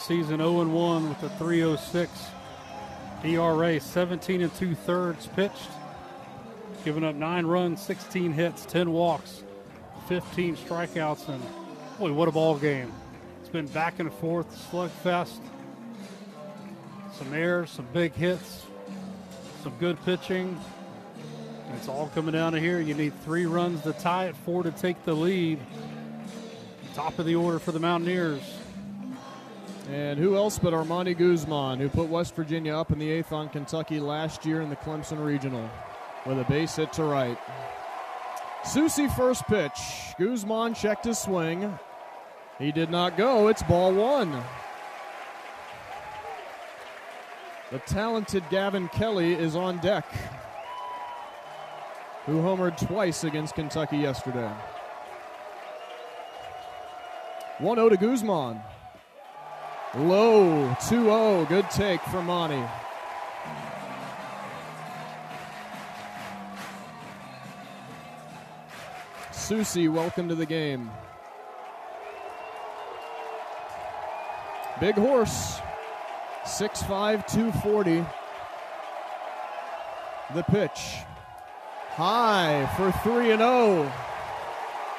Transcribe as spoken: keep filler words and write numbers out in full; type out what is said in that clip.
season, oh and one with a three oh six E R A, seventeen and two-thirds pitched, giving up nine runs, sixteen hits, ten walks, fifteen strikeouts, and boy, what a ball game. It's been back and forth, slugfest, some errors, some big hits, some good pitching. And it's all coming down to here. You need three runs to tie it, four to take the lead. Top of the order for the Mountaineers. And who else but Armani Guzman, who put West Virginia up in the eighth on Kentucky last year in the Clemson Regional with a base hit to right. Susie first pitch. Guzman checked his swing. He did not go. It's ball one. The talented Gavin Kelly is on deck, who homered twice against Kentucky yesterday. one oh to Guzman. Low, two oh. Good take from Monty. Susie, welcome to the game. Big horse, six five, two forty. The pitch. High for three and oh.